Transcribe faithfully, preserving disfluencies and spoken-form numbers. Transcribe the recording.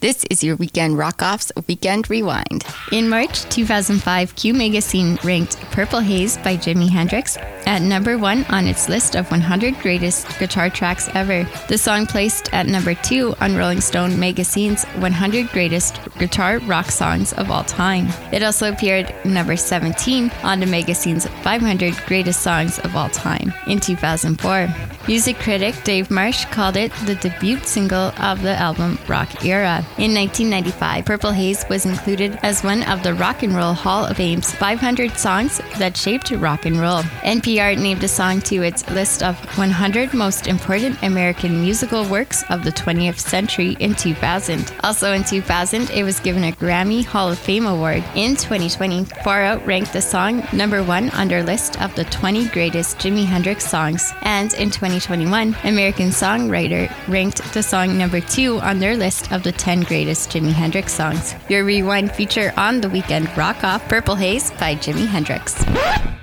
This is your Weekend Rock-Off's Weekend Rewind. In March two thousand five, Q Magazine ranked Purple Haze by Jimi Hendrix at number one on its list of one hundred greatest guitar tracks ever. The song placed at number two on Rolling Stone Magazine's one hundred greatest guitar rock songs of all time. It also appeared number seventeen on the magazine's five hundred greatest songs of all time in two thousand four. Music critic Dave Marsh called it the debut single of the album Rock Era. In nineteen ninety-five, Purple Haze was included as one of the Rock and Roll Hall of Fame's five hundred songs that shaped rock and roll. N P R named the song to its list of one hundred most important American musical works of the twentieth century in two thousand. Also in two thousand, it was given a Grammy Hall of Fame award. In twenty twenty, Far Out ranked the song number one on their list of the twenty greatest Jimi Hendrix songs. And in twenty twenty-one, American Songwriter ranked the song number two on their list of the ten greatest Jimi Hendrix songs. Your Rewind feature on the Weekend Rock-Off, Purple Haze by Jimi Hendrix.